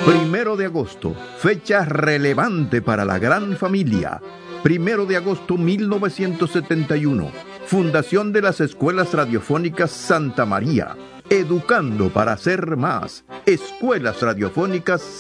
1 de agosto, fecha relevante para la gran familia. 1 de agosto 1971, fundación de las Escuelas Radiofónicas Santa María. Educando para ser más. Escuelas Radiofónicas